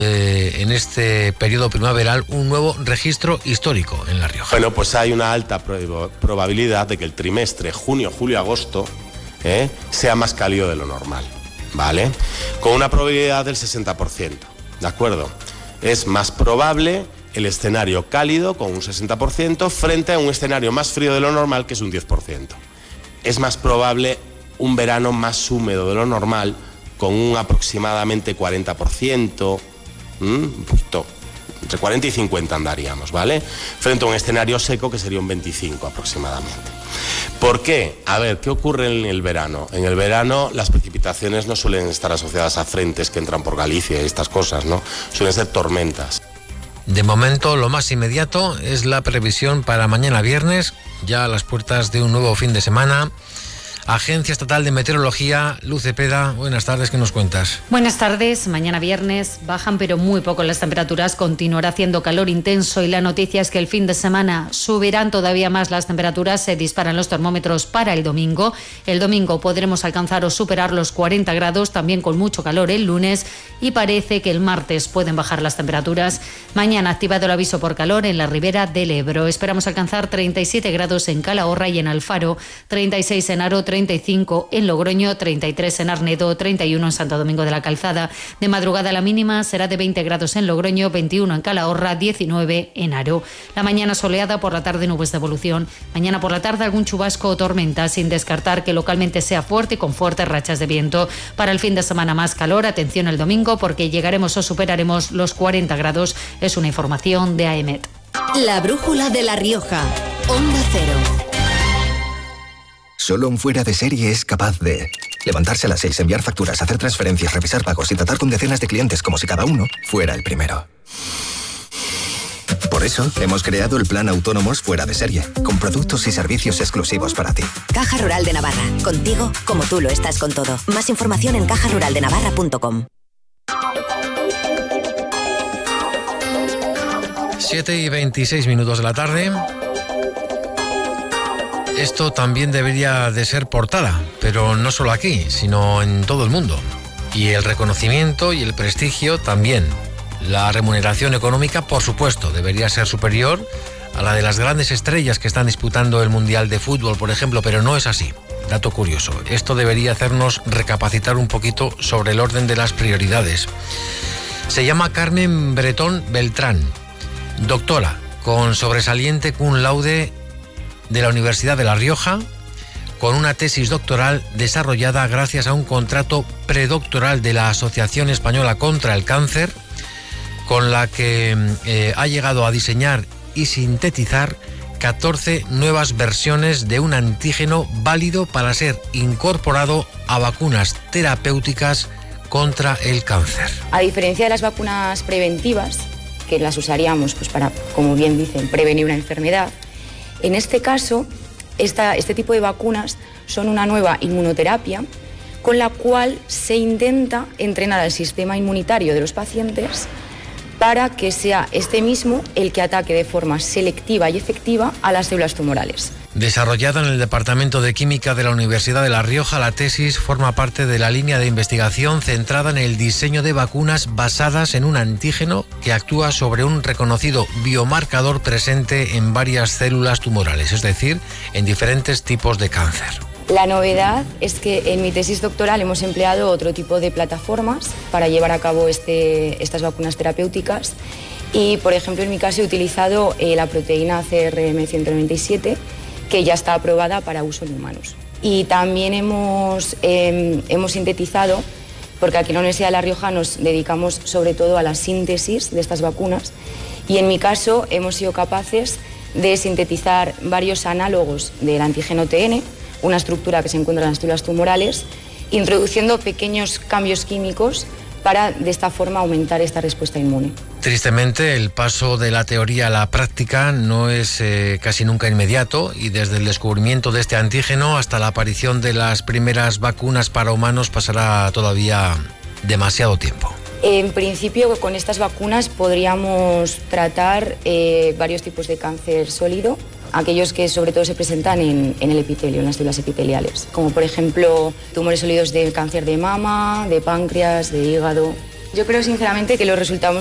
en este periodo primaveral un nuevo registro histórico en La Rioja. Bueno, pues hay una alta probabilidad de que el trimestre junio, julio, agosto sea más cálido de lo normal, ¿vale? Con una probabilidad del 60%, ¿de acuerdo? Es más probable el escenario cálido con un 60% frente a un escenario más frío de lo normal, que es un 10%. Es más probable un verano más húmedo de lo normal con un aproximadamente 40%, un poquito, entre 40 y 50 andaríamos, ¿vale? Frente a un escenario seco que sería un 25 aproximadamente. ¿Por qué? A ver, ¿qué ocurre en el verano? En el verano las precipitaciones no suelen estar asociadas a frentes que entran por Galicia y estas cosas, ¿no? Suelen ser tormentas. De momento, lo más inmediato es la previsión para mañana viernes, ya a las puertas de un nuevo fin de semana. Agencia Estatal de Meteorología, Luz Cepeda, buenas tardes, ¿qué nos cuentas? Buenas tardes, mañana viernes bajan pero muy poco las temperaturas, continuará haciendo calor intenso y la noticia es que el fin de semana subirán todavía más las temperaturas, se disparan los termómetros para el domingo. El domingo podremos alcanzar o superar los 40 grados, también con mucho calor el lunes y parece que el martes pueden bajar las temperaturas. Mañana activado el aviso por calor en la ribera del Ebro, esperamos alcanzar 37 grados en Calahorra y en Alfaro, 36 en Haro, 35 en Logroño, 33 en Arnedo, 31 en Santo Domingo de la Calzada. De madrugada la mínima será de 20 grados en Logroño, 21 en Calahorra, 19 en Haro. La mañana soleada, por la tarde nubes de evolución. Mañana por la tarde algún chubasco o tormenta, sin descartar que localmente sea fuerte y con fuertes rachas de viento. Para el fin de semana más calor, atención el domingo porque llegaremos o superaremos los 40 grados. Es una información de AEMET. La brújula de La Rioja, Onda Cero. Solo un fuera de serie es capaz de levantarse a las 6, enviar facturas, hacer transferencias, revisar pagos y tratar con decenas de clientes como si cada uno fuera el primero. Por eso, hemos creado el Plan Autónomos Fuera de Serie, con productos y servicios exclusivos para ti. Caja Rural de Navarra, contigo como tú lo estás con todo. Más información en cajaruraldenavarra.com. 7:26 de la tarde. Esto también debería de ser portada, pero no solo aquí, sino en todo el mundo. Y el reconocimiento y el prestigio también. La remuneración económica, por supuesto, debería ser superior a la de las grandes estrellas que están disputando el Mundial de Fútbol, por ejemplo, pero no es así. Dato curioso, esto debería hacernos recapacitar un poquito sobre el orden de las prioridades. Se llama Carmen Bretón Beltrán, doctora con sobresaliente cum laude de la Universidad de La Rioja, con una tesis doctoral desarrollada gracias a un contrato predoctoral de la Asociación Española contra el Cáncer, con la que ha llegado a diseñar y sintetizar 14 nuevas versiones de un antígeno válido para ser incorporado a vacunas terapéuticas contra el cáncer. A diferencia de las vacunas preventivas, que las usaríamos pues para, como bien dicen, prevenir una enfermedad, en este caso, este tipo de vacunas son una nueva inmunoterapia con la cual se intenta entrenar al sistema inmunitario de los pacientes para que sea este mismo el que ataque de forma selectiva y efectiva a las células tumorales. Desarrollada en el Departamento de Química de la Universidad de La Rioja, la tesis forma parte de la línea de investigación centrada en el diseño de vacunas basadas en un antígeno que actúa sobre un reconocido biomarcador presente en varias células tumorales, es decir, en diferentes tipos de cáncer. La novedad es que en mi tesis doctoral hemos empleado otro tipo de plataformas para llevar a cabo estas vacunas terapéuticas y, por ejemplo, en mi caso he utilizado la proteína CRM197, que ya está aprobada para uso en humanos. Y también hemos sintetizado, porque aquí en la Universidad de La Rioja nos dedicamos sobre todo a la síntesis de estas vacunas, y en mi caso hemos sido capaces de sintetizar varios análogos del antígeno TN, una estructura que se encuentra en las células tumorales, introduciendo pequeños cambios químicos para de esta forma aumentar esta respuesta inmune. Tristemente, el paso de la teoría a la práctica no es casi nunca inmediato y desde el descubrimiento de este antígeno hasta la aparición de las primeras vacunas para humanos pasará todavía demasiado tiempo. En principio, con estas vacunas podríamos tratar varios tipos de cáncer sólido, aquellos que sobre todo se presentan en el epitelio, en las células epiteliales, como por ejemplo tumores sólidos de cáncer de mama, de páncreas, de hígado. Yo creo sinceramente que los resultados